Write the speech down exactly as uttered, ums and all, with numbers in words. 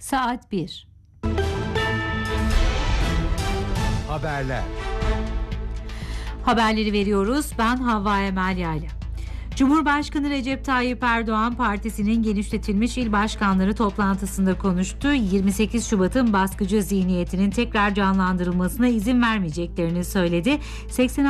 Saat bir. Haberler. Haberleri veriyoruz. Ben Havva Emel Yayla. Cumhurbaşkanı Recep Tayyip Erdoğan partisinin genişletilmiş il başkanları toplantısında konuştu. yirmi sekiz Şubat'ın baskıcı zihniyetinin tekrar canlandırılmasına izin vermeyeceklerini söyledi. seksen